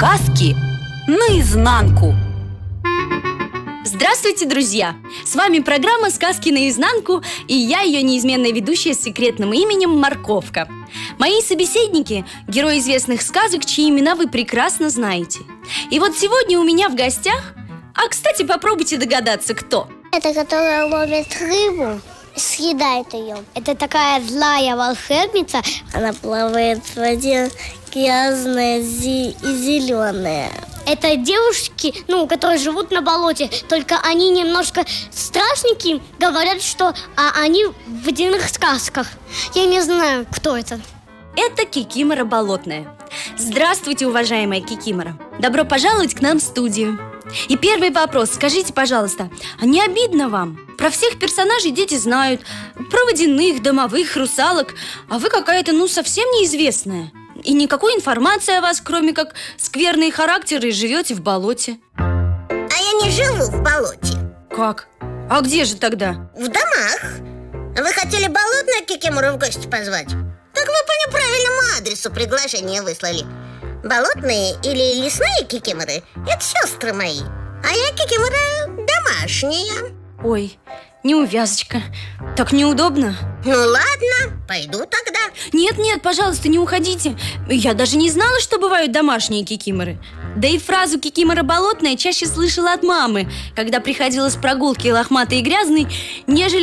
Сказки наизнанку. Здравствуйте, друзья! С вами программа «Сказки наизнанку», и я, ее неизменная ведущая с секретным именем Морковка. Мои собеседники – герои известных сказок, чьи имена вы прекрасно знаете. И вот сегодня у меня в гостях… А, кстати, попробуйте догадаться, кто? Это которая ловит рыбу, съедает ее. Это такая злая волшебница. Она плавает в воде, грязная и зеленая. Это девушки, которые живут на болоте. Только они немножко страшненькие. Говорят, что они в водяных сказках. Я не знаю, кто это. Это Кикимора болотная. Здравствуйте, уважаемая Кикимора. Добро пожаловать к нам в студию. И первый вопрос. Скажите, пожалуйста, а не обидно вам? Про всех персонажей дети знают. Про водяных, домовых, русалок. А вы какая-то, совсем неизвестная. И никакой информации о вас, кроме как скверные характеры, живете в болоте. А я не живу в болоте. Как? А где же тогда? В домах. Вы хотели болотную Кикимору в гости позвать? Так вы по неправильному адресу приглашение выслали. Болотные или лесные кикиморы – это сестры мои. А я кикимора домашняя. Ой, неувязочка. Так неудобно. Ну ладно, пойду тогда. Нет, пожалуйста, не уходите. Я даже не знала, что бывают домашние кикиморы. Да и фразу «кикимора болотная» чаще слышала от мамы, когда приходила с прогулки лохматой и грязной, нежели